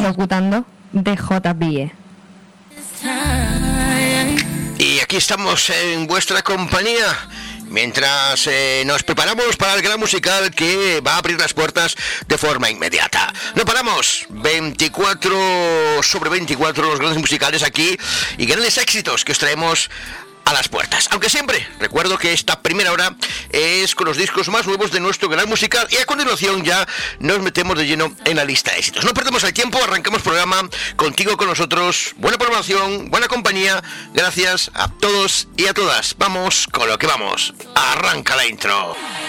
locutando DJBie. Y aquí estamos en vuestra compañía, mientras nos preparamos para el gran musical que va a abrir las puertas de forma inmediata. No paramos, 24/24 los grandes musicales aquí y grandes éxitos que os traemos a las puertas. Aunque siempre recuerdo que esta primera hora es con los discos más nuevos de nuestro gran musical y a continuación ya nos metemos de lleno en la lista de éxitos. No perdemos el tiempo, arrancamos programa contigo, con nosotros. Buena programación, buena compañía. Gracias a todos y a todas. Vamos con lo que vamos. Arranca la intro.